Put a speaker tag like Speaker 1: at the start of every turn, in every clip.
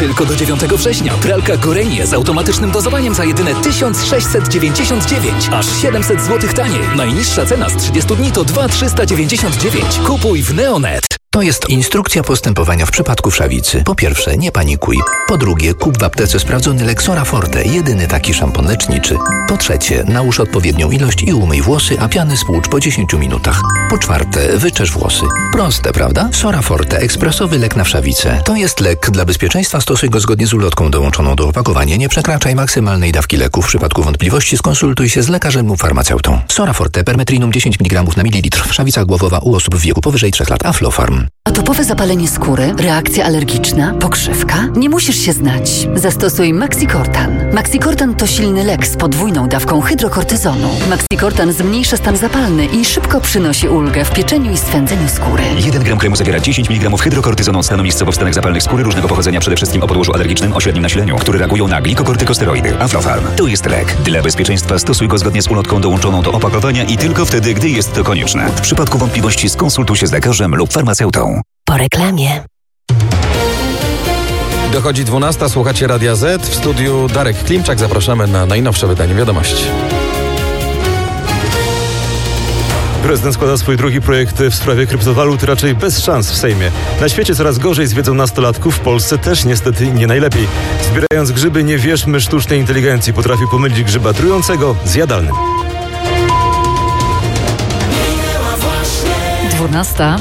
Speaker 1: Tylko do 9 września pralka Gorenie z automatycznym dozowaniem za jedyne 1699, aż 700 zł taniej. Najniższa cena z 30 dni to 2399. Kupuj w Neonet.
Speaker 2: To jest instrukcja postępowania w przypadku wszawicy. Po pierwsze, nie panikuj. Po drugie, kup w aptece sprawdzony Lexora Forte, jedyny taki szampon leczniczy. Po trzecie, nałóż odpowiednią ilość i umyj włosy, a piany spłucz po 10 minutach. Po czwarte, wyczesz włosy. Proste, prawda? Sora Forte, ekspresowy lek na wszawicę. To jest lek. Dla bezpieczeństwa stosuj go zgodnie z ulotką dołączoną do opakowania. Nie przekraczaj maksymalnej dawki leku. W przypadku wątpliwości skonsultuj się z lekarzem lub farmaceutą. Sora Forte, permetrinum 10 mg na mililitr. Wszawica głowowa u osób w wieku powyżej 3 lat. Aflofarm.
Speaker 3: Atopowe zapalenie skóry, reakcja alergiczna, pokrzywka? Nie musisz się znać. Zastosuj Maxicortan. Maxicortan to silny lek z podwójną dawką hydrokortyzonu. Maxicortan zmniejsza stan zapalny i szybko przynosi ulgę w pieczeniu i swędzeniu skóry.
Speaker 4: 1 gram kremu zawiera 10 mg hydrokortyzonu, stanowiskowo w stanach zapalnych skóry różnego pochodzenia, przede wszystkim o podłożu alergicznym o średnim nasileniu, które reagują na glikokortykosteroidy. Aflofarm. To jest lek. Dla bezpieczeństwa stosuj go zgodnie z ulotką dołączoną do opakowania i tylko wtedy, gdy jest to konieczne. W przypadku wątpliwości skonsultuj się z lekarzem lub farmaceutą.
Speaker 3: Po reklamie.
Speaker 5: Dochodzi 12, słuchacie Radia Z. W studiu Darek Klimczak. Zapraszamy na najnowsze wydanie Wiadomości.
Speaker 6: Prezydent składa swój drugi projekt w sprawie kryptowalut, raczej bez szans w Sejmie. Na świecie coraz gorzej z wiedzą nastolatków, w Polsce też niestety nie najlepiej. Zbierając grzyby, nie wierzmy sztucznej inteligencji. Potrafi pomylić grzyba trującego z jadalnym.
Speaker 3: 12.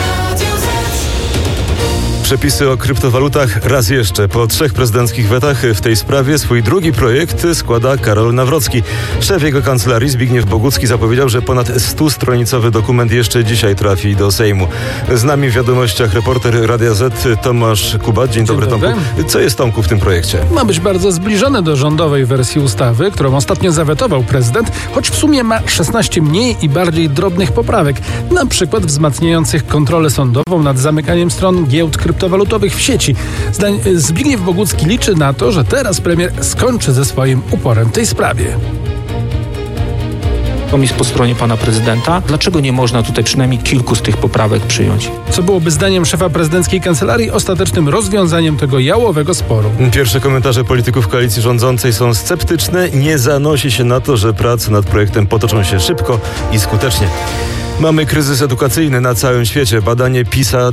Speaker 6: Przepisy o kryptowalutach raz jeszcze. Po 3 prezydenckich wetach w tej sprawie swój drugi projekt składa Karol Nawrocki. Szef jego kancelarii Zbigniew Bogucki zapowiedział, że ponad 100-stronicowy dokument jeszcze dzisiaj trafi do Sejmu. Z nami w Wiadomościach reporter Radia Z Tomasz Kuba. Dzień dobry, Tomku. Co jest, Tomku, w tym projekcie?
Speaker 7: Ma być bardzo zbliżony do rządowej wersji ustawy, którą ostatnio zawetował prezydent, choć w sumie ma 16 mniej i bardziej drobnych poprawek, na przykład wzmacniających kontrolę sądową nad zamykaniem stron giełd kryptowalutowych w sieci. Zbigniew Bogucki liczy na to, że teraz premier skończy ze swoim uporem w tej sprawie.
Speaker 8: Kompromis po stronie pana prezydenta. Dlaczego nie można tutaj przynajmniej kilku z tych poprawek przyjąć?
Speaker 7: Co byłoby zdaniem szefa prezydenckiej kancelarii ostatecznym rozwiązaniem tego jałowego sporu.
Speaker 6: Pierwsze komentarze polityków koalicji rządzącej są sceptyczne. Nie zanosi się na to, że prace nad projektem potoczą się szybko i skutecznie. Mamy kryzys edukacyjny na całym świecie. Badanie PISA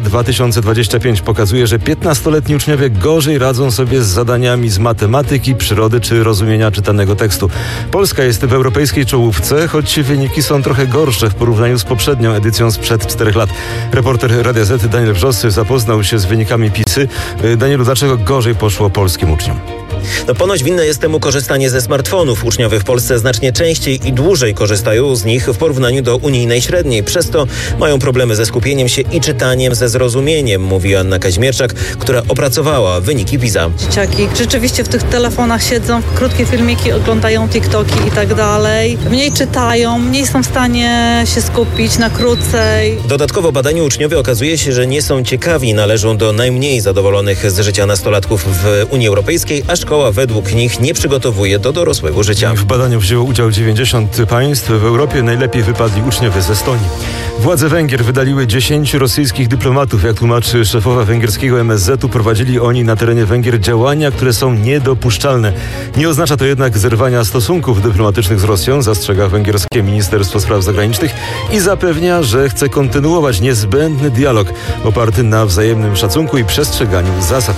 Speaker 6: 2025 pokazuje, że 15-letni uczniowie gorzej radzą sobie z zadaniami z matematyki, przyrody czy rozumienia czytanego tekstu. Polska jest w europejskiej czołówce, choć wyniki są trochę gorsze w porównaniu z poprzednią edycją sprzed 4 lat. Reporter Radia Z Daniel Wrzosy zapoznał się z wynikami PISy. Danielu, dlaczego gorzej poszło polskim uczniom?
Speaker 9: Ponoć winne jest temu korzystanie ze smartfonów. Uczniowie w Polsce znacznie częściej i dłużej korzystają z nich w porównaniu do unijnej średniej. Przez to mają problemy ze skupieniem się i czytaniem ze zrozumieniem, mówi Anna Kaźmierczak, która opracowała wyniki PISA.
Speaker 10: Dzieciaki rzeczywiście w tych telefonach siedzą, krótkie filmiki oglądają TikToki i tak dalej. Mniej czytają, mniej są w stanie się skupić na krócej.
Speaker 9: Dodatkowo w badaniu uczniowie okazuje się, że nie są ciekawi, należą do najmniej zadowolonych z życia nastolatków w Unii Europejskiej, a szkoła według nich nie przygotowuje do dorosłego życia.
Speaker 6: W badaniu wzięło udział 90 państw. W Europie najlepiej wypadli uczniowie z Estonii. Władze Węgier wydaliły 10 rosyjskich dyplomatów. Jak tłumaczy szefowa węgierskiego MSZ-u, prowadzili oni na terenie Węgier działania, które są niedopuszczalne. Nie oznacza to jednak zerwania stosunków dyplomatycznych z Rosją, zastrzega węgierskie Ministerstwo Spraw Zagranicznych i zapewnia, że chce kontynuować niezbędny dialog oparty na wzajemnym szacunku i przestrzeganiu zasad.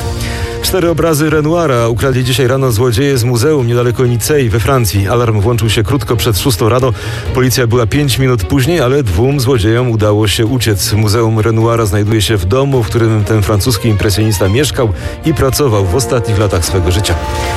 Speaker 6: 4 obrazy Renoira ukradli dzisiaj rano złodzieje z muzeum niedaleko Nicei we Francji. Alarm włączył się krótko przed 6 rano. Policja była 5 minut później, ale 2 złodziejom udało się uciec. Muzeum Renoira znajduje się w domu, w którym ten francuski impresjonista mieszkał i pracował w ostatnich latach swego życia.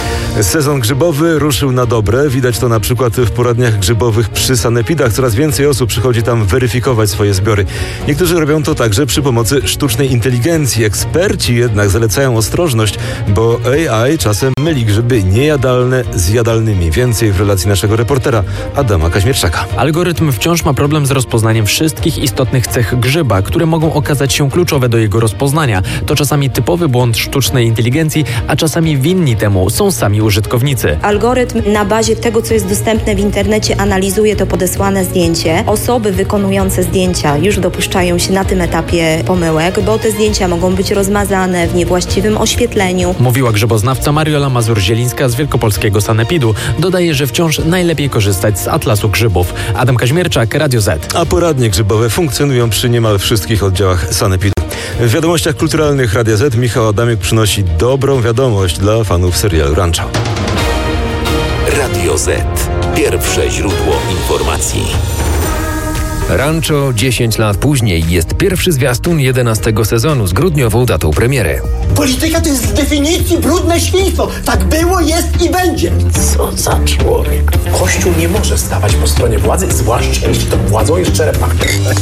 Speaker 6: Sezon grzybowy ruszył na dobre. Widać to na przykład w poradniach grzybowych przy sanepidach. Coraz więcej osób przychodzi tam weryfikować swoje zbiory. Niektórzy robią to także przy pomocy sztucznej inteligencji. Eksperci jednak zalecają ostrożność, bo AI czasem myli grzyby niejadalne z jadalnymi. Więcej w relacji naszego reportera Adama Kaźmierczaka.
Speaker 11: Algorytm wciąż ma problem z rozpoznaniem wszystkich istotnych cech grzyba, które mogą okazać się kluczowe do jego rozpoznania. To czasami typowy błąd sztucznej inteligencji, a czasami winni temu są sami sami użytkownicy.
Speaker 12: Algorytm na bazie tego, co jest dostępne w internecie, analizuje to podesłane zdjęcie. Osoby wykonujące zdjęcia już dopuszczają się na tym etapie pomyłek, bo te zdjęcia mogą być rozmazane w niewłaściwym oświetleniu.
Speaker 11: Mówiła grzyboznawca Mariola Mazur-Zielińska z wielkopolskiego sanepidu. Dodaje, że wciąż najlepiej korzystać z atlasu grzybów. Adam Kaźmierczak, Radio Z.
Speaker 6: A poradnie grzybowe funkcjonują przy niemal wszystkich oddziałach sanepidu. W wiadomościach kulturalnych Radia Z Michał Adamiuk przynosi dobrą wiadomość dla fanów serialu Rancho.
Speaker 1: Radio Z. Pierwsze źródło informacji.
Speaker 13: Rancho 10 lat później jest pierwszy zwiastun 11 sezonu z grudniową datą premiery.
Speaker 14: Polityka to jest z definicji brudne świństwo. Tak było, jest i będzie. Co za człowiek. Kościół nie może stawać po stronie władzy, zwłaszcza jeśli tą władzą jest czerepach.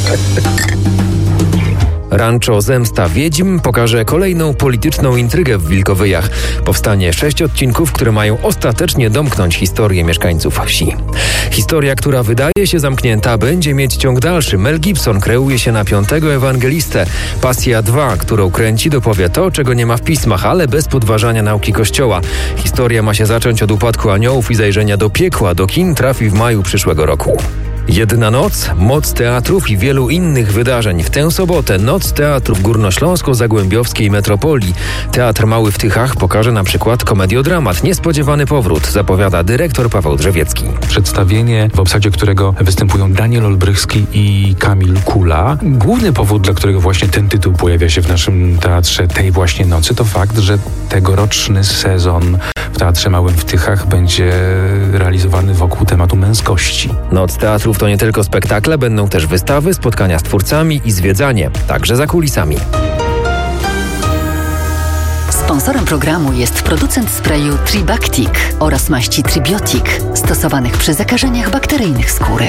Speaker 13: Rancho Zemsta Wiedźm pokaże kolejną polityczną intrygę w Wilkowyjach. Powstanie 6 odcinków, które mają ostatecznie domknąć historię mieszkańców wsi. Historia, która wydaje się zamknięta, będzie mieć ciąg dalszy. Mel Gibson kreuje się na 5. ewangelistę. Pasja 2, którą kręci, dopowie to, czego nie ma w pismach, ale bez podważania nauki Kościoła. Historia ma się zacząć od upadku aniołów i zajrzenia do piekła. Do kin trafi w maju przyszłego roku. Jedna noc, moc teatrów i wielu innych wydarzeń. W tę sobotę Noc Teatrów Górnośląsko-Zagłębiowskiej Metropolii. Teatr Mały w Tychach pokaże na przykład komediodramat Niespodziewany powrót, zapowiada dyrektor Paweł Drzewiecki.
Speaker 15: Przedstawienie, w obsadzie którego występują Daniel Olbrychski i Kamil Kula. Główny powód, dla którego właśnie ten tytuł pojawia się w naszym teatrze tej właśnie nocy, to fakt, że tegoroczny sezon w Teatrze Małym w Tychach będzie realizowany wokół tematu męskości.
Speaker 13: Noc Teatrów to nie tylko spektakle, będą też wystawy, spotkania z twórcami i zwiedzanie, także za kulisami.
Speaker 3: Sponsorem programu jest producent sprayu Tribactic oraz maści Tribiotic, stosowanych przy zakażeniach bakteryjnych skóry.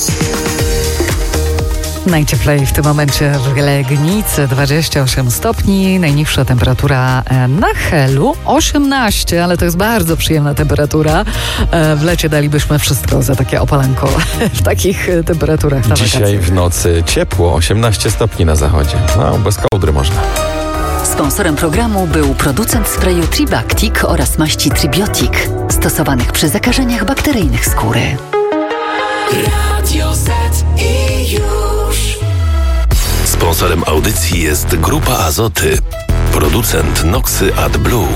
Speaker 16: Najcieplej w tym momencie w Legnicy 28 stopni, najniższa temperatura na Helu 18, ale to jest bardzo przyjemna temperatura. W lecie dalibyśmy wszystko za takie opalanko w takich temperaturach na
Speaker 5: Dzisiaj
Speaker 16: wakacje.
Speaker 5: w nocy ciepło, 18 stopni na zachodzie. No, bez kołdry można.
Speaker 3: Sponsorem programu był producent sprayu Tribactic oraz maści Tribiotic, stosowanych przy zakażeniach bakteryjnych skóry.
Speaker 1: Radio Z i już.
Speaker 17: Sponsorem audycji jest Grupa Azoty, producent Noxy AdBlue.